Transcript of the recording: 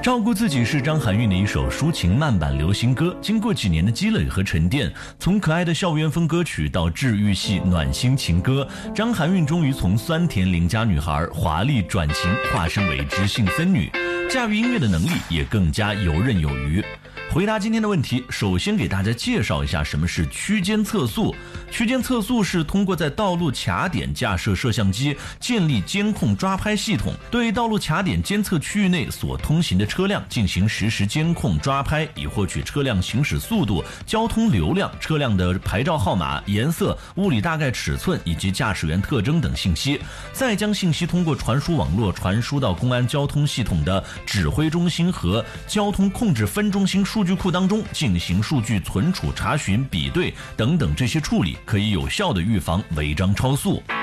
照顾自己是张含韵的一首抒情慢板流行歌，经过几年的积累和沉淀，从可爱的校园风歌曲到治愈系暖心情歌，张含韵终于从酸甜邻家女孩华丽转型，化身为知性森女，驾驭音乐的能力也更加游刃有余。回答今天的问题，首先给大家介绍一下什么是区间测速。区间测速是通过在道路卡点架设摄像机，建立监控抓拍系统，对道路卡点监测区域内所通行的车辆进行实时监控抓拍，以获取车辆行驶速度、交通流量、车辆的牌照号码、颜色、物理大概尺寸以及驾驶员特征等信息，再将信息通过传输网络传输到公安交通系统的指挥中心和交通控制分中心数据库当中进行数据存储、查询、比对等等这些处理，可以有效的预防违章超速。